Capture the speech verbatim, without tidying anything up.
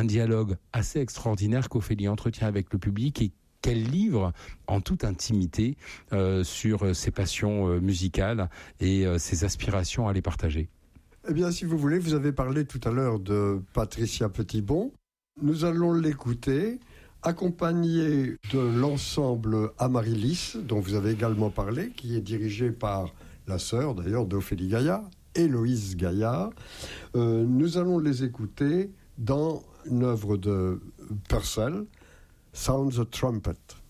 un dialogue assez extraordinaire qu'Ophélie entretient avec le public et qu'elle livre en toute intimité euh, sur ses passions euh, musicales et euh, ses aspirations à les partager. Eh bien, si vous voulez, vous avez parlé tout à l'heure de Patricia Petitbon. Nous allons l'écouter, accompagnée de l'ensemble Amaryllis, dont vous avez également parlé, qui est dirigé par la sœur, d'ailleurs, d'Ophélie Gaillard, Héloïse Gaillard. Euh, nous allons les écouter dans une œuvre de Purcell, Sounds a Trumpet.